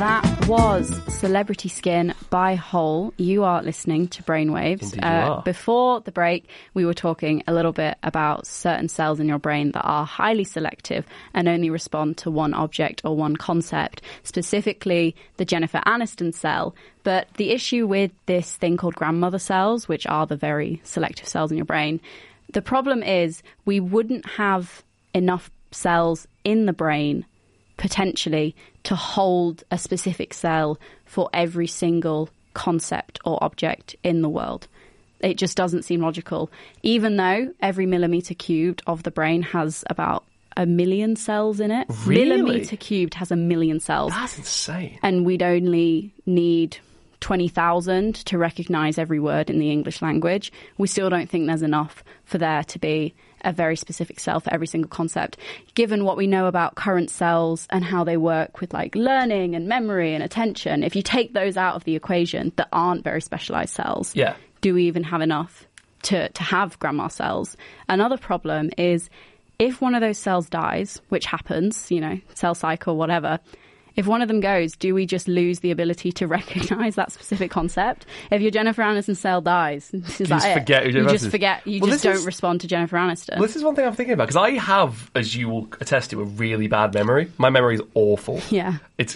That was Celebrity Skin by Hole. You are listening to Brainwaves. Indeed you are. Before the break, we were talking a little bit about certain cells in your brain that are highly selective and only respond to one object or one concept, specifically the Jennifer Aniston cell. But the issue with this thing called grandmother cells, which are the very selective cells in your brain, the problem is we wouldn't have enough cells in the brain potentially to hold a specific cell for every single concept or object in the world. It just doesn't seem logical, even though every millimetre cubed of the brain has about 1 million cells in it. Really? Millimetre cubed has 1 million cells. That's insane. And we'd only need 20,000 to recognise every word in the English language. We still don't think there's enough for there to be a very specific cell for every single concept. Given what we know about current cells and how they work with like learning and memory and attention, if you take those out of the equation that aren't very specialised cells, do we even have enough to have grandma cells? Another problem is if one of those cells dies, which happens, you know, cell cycle, whatever, if one of them goes, do we just lose the ability to recognise that specific concept? If your Jennifer Aniston cell dies, is that it? You just forget. You just don't respond to Jennifer Aniston. Well, this is one thing I'm thinking about, because I have, as you will attest to, a really bad memory. My memory is awful. Yeah. It's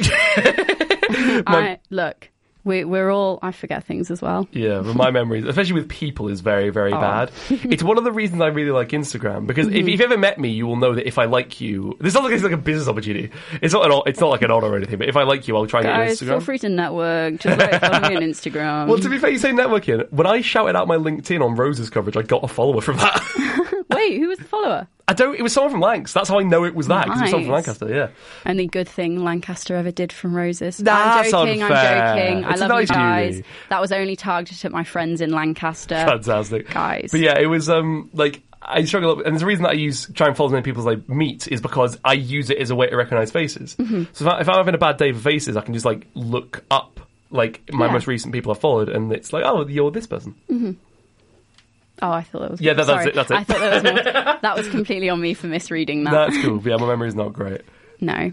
Look, we're all, I forget things as well. Yeah, but my memory, especially with people, is very, very bad. It's one of the reasons I really like Instagram, because if you've ever met me, you will know that if I like you, this sounds like it's like a business opportunity. It's not like an honor or anything, but if I like you, I'll try and get your Instagram. Feel free to network. Just follow me on Instagram. Well, to be fair, you say networking. When I shouted out my LinkedIn on Rose's coverage, I got a follower from that. Wait, who was the follower? It was someone from Lancs. That's how I know it was that, because it was someone from Lancaster, yeah. Only good thing Lancaster ever did from Roses. That's I'm joking. It's I love you guys. Beauty. That was only targeted at my friends in Lancaster. Fantastic. Guys. But yeah, it was, I struggle, and the reason that I try and follow as many people as I meet is because I use it as a way to recognise faces. Mm-hmm. So if I'm having a bad day for faces, I can just, like, look up, like, my most recent people I've followed, and it's like, oh, you're this person. Mm-hmm. Oh, I thought that was... Yeah, that's it. I thought that was that was completely on me for misreading that. That's cool. But yeah, my memory's not great. No.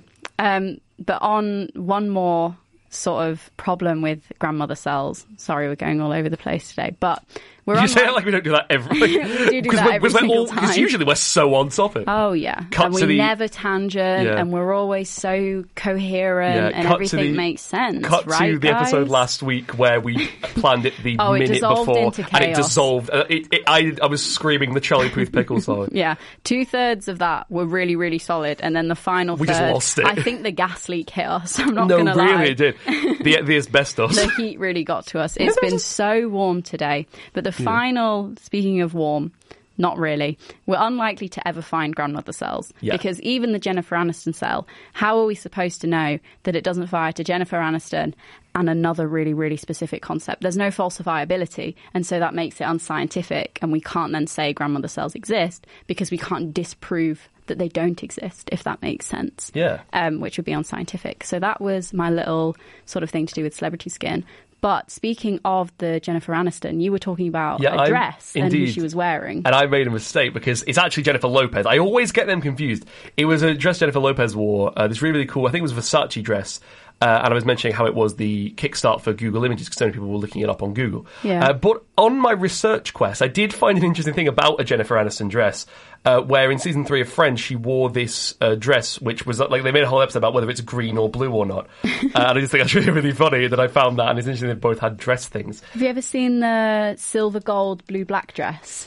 But on one more sort of problem with grandmother cells... Sorry, we're going all over the place today, but... You say it like we don't do that every... we do that every single time. Because usually we're so on topic. Oh, yeah. And we never tangent, and we're always so coherent, and everything makes sense, Cut right, to the guys? episode last week where we planned it the minute before, and it dissolved. I was screaming the Charlie Puth pickle song. Yeah. 2/3 of that were really, really solid, and then the final third... We just lost it. I think the gas leak hit us, I'm not going to lie. No, really, it did. The asbestos. The heat really got to us. It's been so warm today, but the final, speaking of warm, not really. We're unlikely to ever find grandmother cells because even the Jennifer Aniston cell, how are we supposed to know that it doesn't fire to Jennifer Aniston and another really, really specific concept? There's no falsifiability, and so that makes it unscientific, and we can't then say grandmother cells exist because we can't disprove that they don't exist, if that makes sense. Yeah. Which would be unscientific. So that was my little sort of thing to do with Celebrity Skin. But speaking of the Jennifer Aniston, you were talking about a dress and who she was wearing. And I made a mistake because it's actually Jennifer Lopez. I always get them confused. It was a dress Jennifer Lopez wore, this really, really cool, I think it was a Versace dress. And I was mentioning how it was the kickstart for Google Images because so many people were looking it up on Google. Yeah. But on my research quest, I did find an interesting thing about a Jennifer Aniston dress, where in season 3 of Friends, she wore this dress, which was like they made a whole episode about whether it's green or blue or not. And I just think that's really, really funny that I found that, and it's interesting they both had dress things. Have you ever seen the silver, gold, blue, black dress?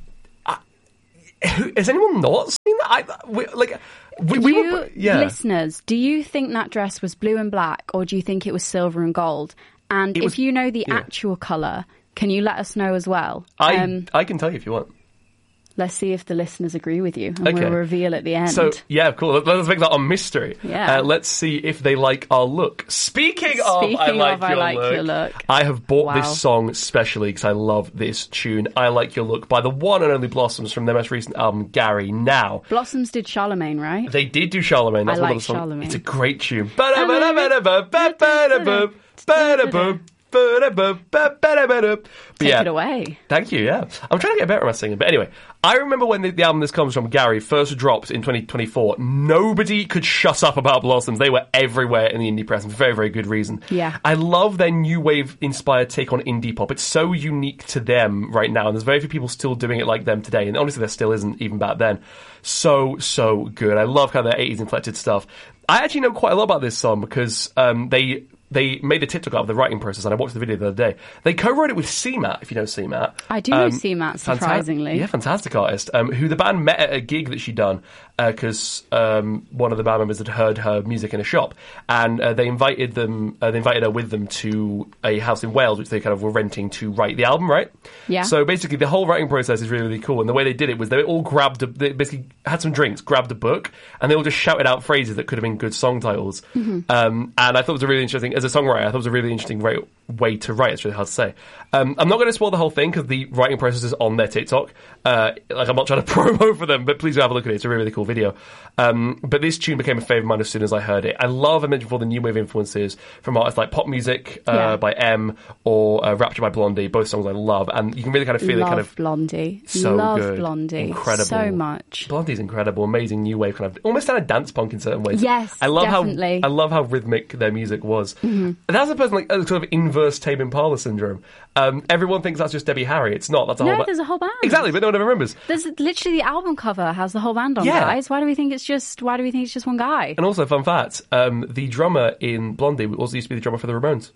Has anyone not seen that? Listeners, do you think that dress was blue and black, or do you think it was silver and gold? And if you know the actual colour, can you let us know as well? I can tell you if you want. Let's see if the listeners agree with you, and we'll reveal at the end. So, yeah, cool. Let's make that a mystery. Yeah. Let's see if they like our look. Speaking of I Like Your Look, I have bought this song specially because I love this tune, I Like Your Look, by the one and only Blossoms from their most recent album, Gary Now. Blossoms did Charlemagne, right? They did do Charlemagne. That's I one like of the songs. Charlemagne. It's a great tune. Take it away. Thank you, yeah. I'm trying to get better at my singing. But anyway, I remember when the album this comes from, Gary, first dropped in 2024, nobody could shut up about Blossoms. They were everywhere in the indie press, and for very, very good reason. Yeah. I love their new wave-inspired take on indie pop. It's so unique to them right now, and there's very few people still doing it like them today, and honestly there still isn't even back then. So good. I love kind of their 80s inflected stuff. I actually know quite a lot about this song because they made a TikTok out of the writing process, and I watched the video the other day. They co-wrote it with CMAT, if you know CMAT. I do know CMAT, surprisingly. Fantastic artist, who the band met at a gig that she'd done, because one of the band members had heard her music in a shop, and they invited her with them to a house in Wales, which they kind of were renting to write the album, right? Yeah. So basically, the whole writing process is really, really cool, and the way they did it was they all they basically had some drinks, grabbed a book, and they all just shouted out phrases that could have been good song titles. Mm-hmm. And I thought it was a really interesting, as a songwriter, I thought it was a really interesting way to write. It's really hard to say. I'm not going to spoil the whole thing because the writing process is on their TikTok. I'm not trying to promo for them, but please go have a look at it. It's a really, really cool video. But this tune became a favourite of mine as soon as I heard it. I mentioned before, the new wave influences from artists like Pop Music by M or Rapture by Blondie. Both songs I love, and you can really kind of feel it kind of... Blondie. So love good. Blondie. Incredible. So much. Blondie's incredible. Amazing new wave, kind of almost kind of dance punk in certain ways. Yes, I love definitely. I love how rhythmic their music was. Mm-hmm. That's a person like sort of inverse Tame Impala syndrome. Everyone thinks that's just Debbie Harry. It's not. That's a whole there's a whole band. Exactly, but no one ever remembers. There's literally the album cover has the whole band on, guys. Why do we think it's just one guy? And also, fun fact, the drummer in Blondie also used to be the drummer for the Ramones.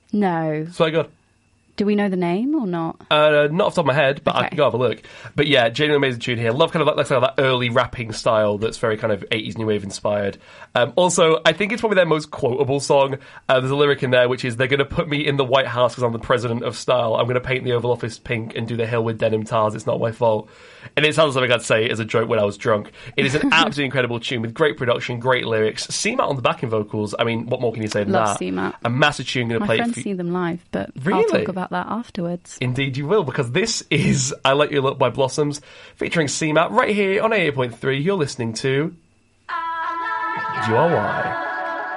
No. Swear to God. Do we know the name or not? Not off the top of my head, but okay. I can go have a look. But yeah, genuinely amazing tune here. Love kind of like that early rapping style that's very kind of 80s new wave inspired. Also, I think it's probably their most quotable song. There's a lyric in there which is, "They're going to put me in the White House because I'm the president of style. I'm going to paint the Oval Office pink and do the hill with denim tars. It's not my fault." And it sounds like something I'd say as a joke when I was drunk. It is an absolutely incredible tune with great production, great lyrics. CMAT on the backing vocals. I mean, what more can you say than Love that? CMAT. A massive tune. Going to play. My friends see them live, but really? I'll talk about that afterwards. Indeed you will, because this is I Like Your Look by Blossoms, featuring CMAT right here on 88.3. You're listening to GRY.